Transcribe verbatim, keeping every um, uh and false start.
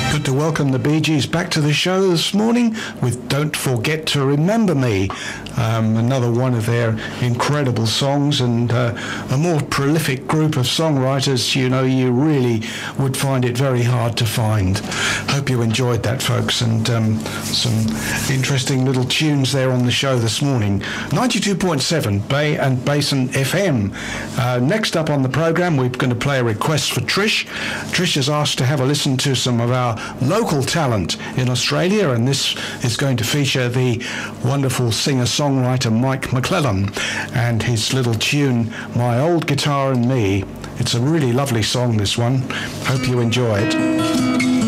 Good to welcome the Bee Gees back to the show this morning with Don't Forget to Remember Me, um, another one of their incredible songs, and uh, a more prolific group of songwriters, you know, you really would find it very hard to find. Hope you enjoyed that, folks, and um, some interesting little tunes there on the show this morning. ninety-two point seven Bay and Basin F M. Uh, next up on the program, we're going to play a request for Trish. Trish has asked to have a listen to some of our local talent in Australia, and this is going to feature the wonderful singer-songwriter Mike McClellan and his little tune, My Old Guitar and Me. It's a really lovely song, this one. Hope you enjoy it.